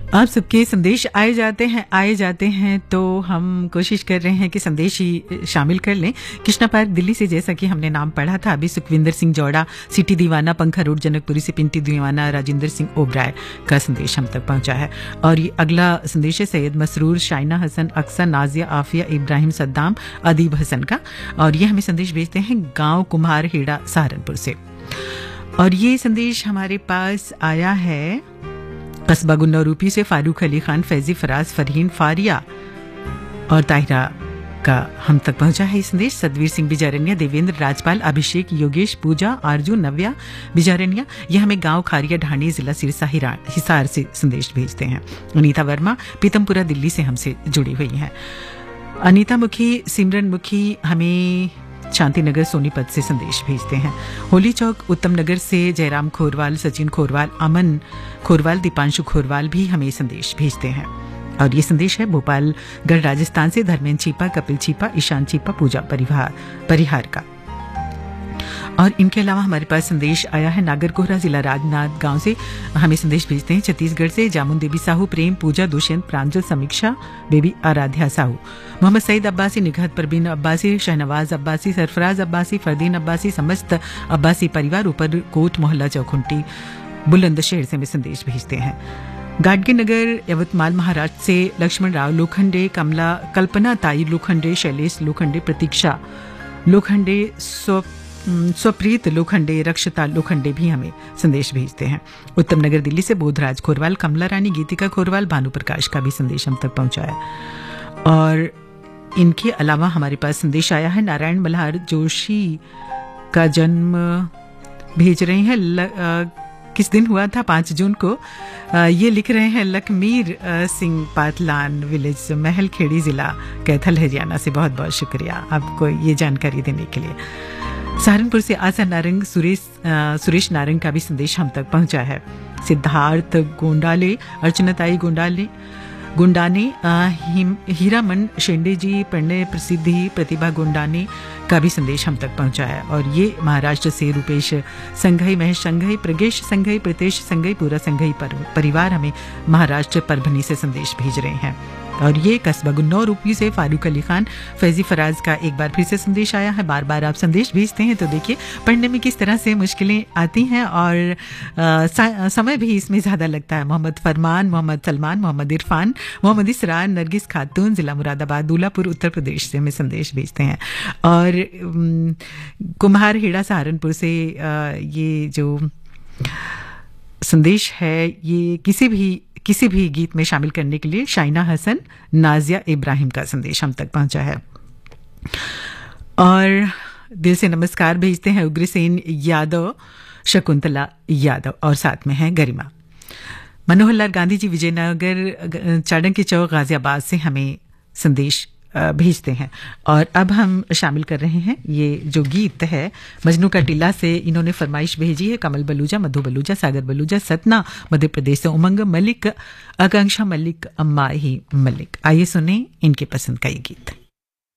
आप सबके संदेश आए जाते हैं तो हम कोशिश कर रहे हैं कि संदेश ही शामिल कर लें। कृष्णा पार्क दिल्ली से, जैसा कि हमने नाम पढ़ा था अभी, सुखविंदर सिंह जौड़ा, सिटी दीवाना, पंखा रोड जनकपुरी से पिंटी दीवाना राजेंद्र सिंह ओबराय का संदेश हम तक पहुंचा है। और ये अगला संदेश है सैयद मसरूर, शाइना हसन, अक्सर, नाजिया, आफिया, इब्राहिम, सद्दाम, अदीब हसन का। और ये हमें संदेश भेजते हैं गाँव कुम्हारहेड़ा सहारनपुर से। और ये संदेश हमारे पास आया है कस्बा गुन्नौरूपी से फारूक अली खान, फैजी, फराज, फरहीन, फारिया और ताहिरा का हम तक पहुंचा है ये संदेश। सदवीर सिंह बिजारनिया, देवेंद्र, राजपाल, अभिषेक, योगेश, पूजा, आरजू, नव्या बिजारनिया, ये हमें गांव खारिया ढाणी, जिला सिरसा हिसार से संदेश भेजते हैं। अनीता वर्मा पीतमपुरा दिल्ली से हमसे जुड़ी हुई हैं। अनीता मुखी, सिमरन मुखी हमें शांतिनगर सोनीपत से संदेश भेजते हैं। होली चौक उत्तम नगर से जयराम खोरवाल, सचिन खोरवाल, अमन खोरवाल, दीपांशु खोरवाल भी हमें संदेश भेजते हैं। और ये संदेश है भोपालगढ़ राजस्थान से धर्मेंद्र चीपा, कपिल चीपा, ईशान चीपा, पूजा परिहार का। और इनके अलावा हमारे पास संदेश आया है नागरकोहरा, जिला राजनाथ गांव से हमें संदेश भेजते हैं छत्तीसगढ़ से जामुन देवी साहू, प्रेम, पूजा, दुष्यंत, प्रांजल, समीक्षा, बेबी आराध्या साहू, मोहम्मद सईद अब्बासी, निगहत परवीन अब्बासी, शहनवाज अब्बासी, सरफराज अब्बासी, फरदीन अब्बासी, समस्त अब्बासी परिवार, ऊपर कोट मोहल्ला चौखुंटी बुलंदशहर से हमें संदेश भेजते हैं। गाडगे नगर यवतमाल महाराष्ट्र से लक्ष्मण राव लोखंडे, कल्पना ताई लोखंडे, शैलेश लोखंडे, प्रतीक्षा लोखंडे, स्वप्रीत लोखंडे, रक्षता लोखंडे भी हमें संदेश भेजते हैं। उत्तम नगर दिल्ली से बोधराज खोरवाल, कमला रानी, गीतिका खोरवाल, भानु प्रकाश का भी संदेश हम तक पहुंचा है। और इनके अलावा हमारे पास संदेश आया है नारायण मल्हार जोशी का जन्म भेज रहे हैं किस दिन हुआ था, 5 जून को। ये लिख रहे हैं लखमीर सिंह पातलान विलेज, महलखेड़ी, जिला कैथल, हरियाणा से। बहुत बहुत शुक्रिया आपको ये जानकारी देने के लिए। सहारनपुर से आशा नारंग, सुरेश नारंग का भी संदेश हम तक पहुंचा है। सिद्धार्थ गोंडाले, अर्चनाताई गुंडाने, हीरामन शेंडे जी, प्रणय प्रसिद्धि, प्रतिभा गुंडाने का भी संदेश हम तक पहुंचा है। और ये महाराष्ट्र से Rupesh Shanghai, Mahesh Shanghai, प्रगेश Shanghai, Pritesh Shanghai, पूरा संघई परिवार हमें महाराष्ट्र परभनी से संदेश भेज रहे हैं। और ये कस्बा गुन्नौरूपी से फारूक अली खान, फैजी, फराज का एक बार फिर से संदेश आया है। बार बार आप संदेश भेजते हैं तो देखिए पढ़ने में किस तरह से मुश्किलें आती हैं और समय भी इसमें ज़्यादा लगता है। मोहम्मद फरमान, मोहम्मद सलमान, मोहम्मद इरफान, मोहम्मद इसरार, नरगिस खातून, जिला मुरादाबाद, दूलापुर, उत्तर प्रदेश से हमें संदेश भेजते हैं। और कुम्हारहेड़ा सहारनपुर से ये जो संदेश है ये किसी भी गीत में शामिल करने के लिए शाइना हसन, नाजिया, इब्राहिम का संदेश हम तक पहुंचा है। और दिल से नमस्कार भेजते हैं उग्रसेन यादव, शकुंतला यादव और साथ में है गरिमा। मनोहर लाल गांधी जी विजयनगर चाणक्य चौक गाजियाबाद से हमें संदेश भेजते हैं। और अब हम शामिल कर रहे हैं ये जो गीत है मजनू का टीला से। इन्होंने फरमाइश भेजी है कमल बलूजा, मधु बलूजा, सागर बलूजा, सतना मध्य प्रदेश से, उमंग मलिक, आकांक्षा मलिक, अम्मा ही मलिक। आइए सुने इनके पसंद का ये गीत।